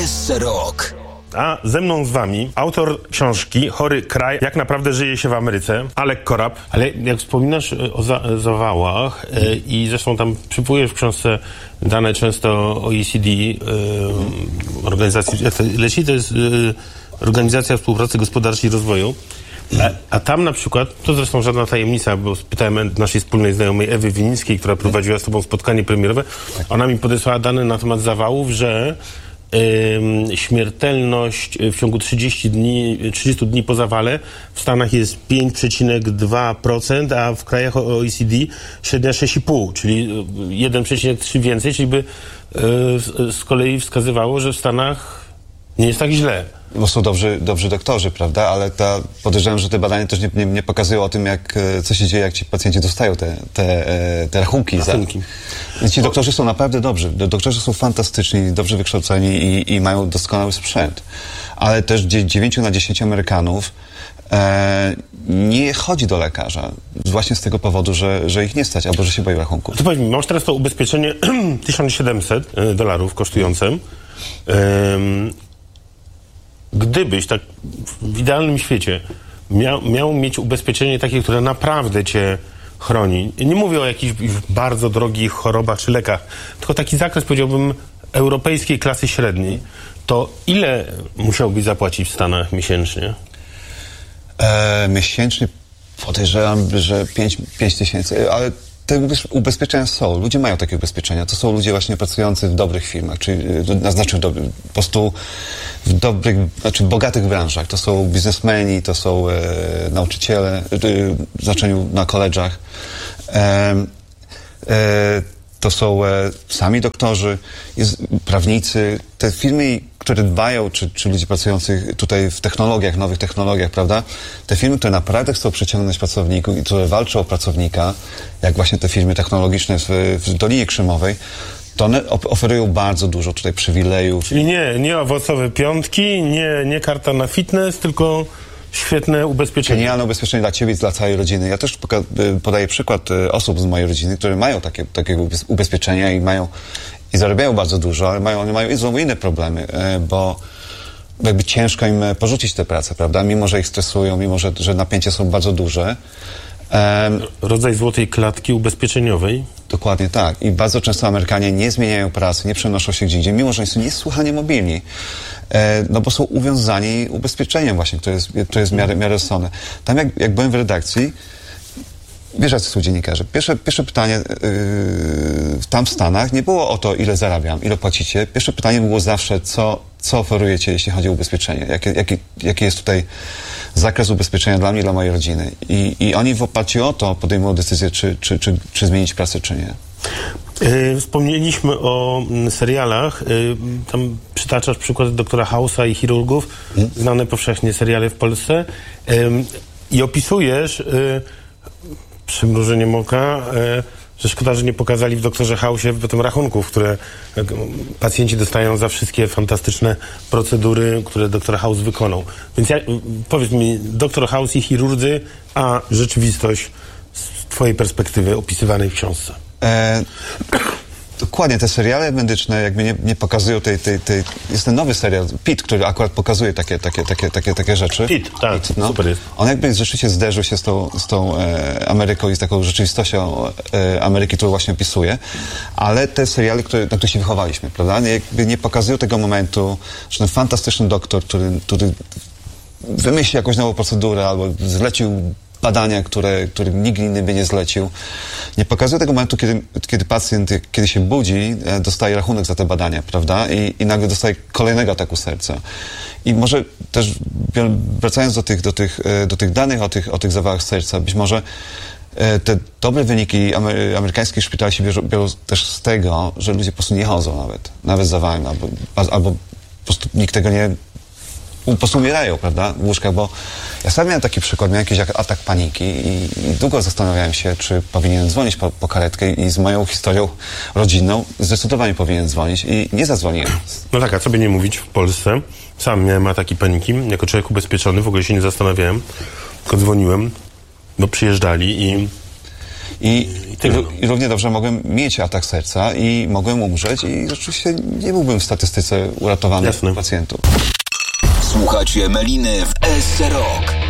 RMF Rock. A ze mną z wami autor książki Chory kraj, jak naprawdę żyje się w Ameryce, Alek Korab. Ale jak wspominasz o zawałach i zresztą tam przywołujesz w książce dane często OECD, organizacji, jak to leci, to jest Organizacja Współpracy Gospodarczej i Rozwoju. A tam na przykład, to zresztą żadna tajemnica, bo spytałem naszej wspólnej znajomej Ewy Winickiej, która prowadziła z tobą spotkanie premierowe, ona mi podesłała dane na temat zawałów, że śmiertelność w ciągu 30 dni po zawale w Stanach jest 5,2%, a w krajach OECD średnia 6,5%, czyli 1,3 więcej, czyli by z kolei wskazywało, że w Stanach nie jest tak źle. Bo są dobrzy doktorzy, prawda? Ale podejrzewam, że te badania też nie pokazują o tym, co się dzieje, jak ci pacjenci dostają te rachunki. Ci doktorzy są naprawdę dobrzy. Doktorzy są fantastyczni, dobrze wykształceni i mają doskonały sprzęt. Ale też 9 na 10 Amerykanów nie chodzi do lekarza. Właśnie z tego powodu, że ich nie stać, albo że się boją rachunków. To powiedz mi, masz teraz to ubezpieczenie $1700 kosztujące. Gdybyś tak w idealnym świecie miał mieć ubezpieczenie takie, które naprawdę cię chroni, nie mówię o jakichś bardzo drogich chorobach czy lekach, tylko taki zakres, powiedziałbym, europejskiej klasy średniej, to ile musiałbyś zapłacić w Stanach miesięcznie? Miesięcznie podejrzewam, że 5 tysięcy, ale te ubezpieczenia są. Ludzie mają takie ubezpieczenia. To są ludzie właśnie pracujący w dobrych firmach, czyli po prostu w dobrych, bogatych branżach. To są biznesmeni, to są nauczyciele, w znaczeniu na koledżach. To są sami doktorzy, prawnicy. Te firmy, które dbają, czy ludzie pracujących tutaj w technologiach, nowych technologiach, prawda? Te firmy, które naprawdę chcą przyciągnąć pracowników i które walczą o pracownika, jak właśnie te firmy technologiczne w Dolinie Krzemowej, to one oferują bardzo dużo tutaj przywilejów. Czyli nie owocowe piątki, nie karta na fitness, tylko świetne ubezpieczenie. Genialne ubezpieczenie dla ciebie i dla całej rodziny. Ja też podaję przykład osób z mojej rodziny, które mają takie ubezpieczenia i zarabiają bardzo dużo, ale one mają znowu inne problemy, bo jakby ciężko im porzucić tę pracę, prawda? Mimo, że ich stresują, mimo, że napięcia są bardzo duże. Rodzaj złotej klatki ubezpieczeniowej. Dokładnie tak. I bardzo często Amerykanie nie zmieniają pracy, nie przenoszą się gdzie indziej, mimo że są niesłychanie mobilni. No bo są uwiązani ubezpieczeniem właśnie, które jest w miarę rozsądne. Tam jak byłem w redakcji, wiesz, jacy są dziennikarze. Pierwsze pytanie tam w Stanach nie było o to, ile zarabiam, ile płacicie. Pierwsze pytanie było zawsze, co oferujecie, jeśli chodzi o ubezpieczenie. Jaki jest tutaj zakres ubezpieczenia dla mnie i dla mojej rodziny. I oni w oparciu o to podejmują decyzję, czy zmienić pracę, czy nie. Wspomnieliśmy o serialach. Tam przytaczasz przykład doktora House'a i chirurgów, znane powszechnie seriale w Polsce. I opisujesz przymrużeniem oka, że szkoda, że nie pokazali w doktorze House'ie potem rachunków, które pacjenci dostają za wszystkie fantastyczne procedury, które doktor House wykonał. Więc powiedz mi, doktor House i chirurdzy, a rzeczywistość z twojej perspektywy opisywanej w książce. Dokładnie, te seriale medyczne jakby nie pokazują jest ten nowy serial, Pitt, który akurat pokazuje takie rzeczy. Pitt, tak, no. Super jest. On jakby rzeczywiście zderzył się z tą Ameryką i z taką rzeczywistością Ameryki, którą właśnie opisuje, ale te seriale, na które się wychowaliśmy, prawda, jakby nie pokazują tego momentu, że ten fantastyczny doktor, który wymyśli jakąś nową procedurę albo zlecił badania, które nikt inny by nie zlecił. Nie pokazuje tego momentu, kiedy pacjent, kiedy się budzi, dostaje rachunek za te badania, prawda? I nagle dostaje kolejnego ataku serca. I może też, wracając do tych danych o tych zawałach serca, być może te dobre wyniki amerykańskich szpitali się biorą też z tego, że ludzie po prostu nie chodzą nawet z zawałem, albo po prostu nikt tego nie... Po prostu umierają, prawda, w łóżkach, bo ja sam miałem taki przykład, miałem jakiś atak paniki i długo zastanawiałem się, czy powinien dzwonić po karetkę i z moją historią rodzinną zdecydowanie powinien dzwonić i nie zadzwoniłem. No tak, a co by nie mówić w Polsce? Sam miałem ataki paniki, jako człowiek ubezpieczony, w ogóle się nie zastanawiałem, tylko dzwoniłem, bo przyjeżdżali i I równie dobrze mogłem mieć atak serca i mogłem umrzeć i rzeczywiście nie byłbym w statystyce uratowanych pacjentów. Słuchacie Meliny w SC Rock.